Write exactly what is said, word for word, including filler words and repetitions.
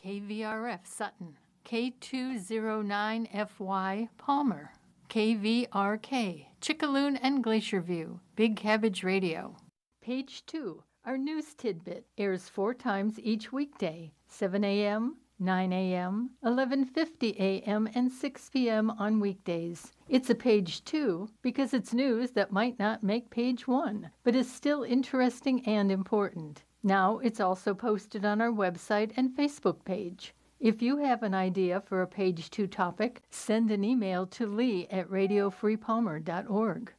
K V R F Sutton, K two oh nine F Y Palmer, K V R K Chickaloon and Glacier View, Big Cabbage Radio. Page two, our news tidbit, airs four times each weekday, seven a.m., nine a.m., eleven fifty a.m., and six p.m. on weekdays. It's a page two because it's news that might not make page one, but is still interesting and important. Now it's also posted on our website and Facebook page. If you have an idea for a page two topic, send an email to lee at radio free palmer dot org.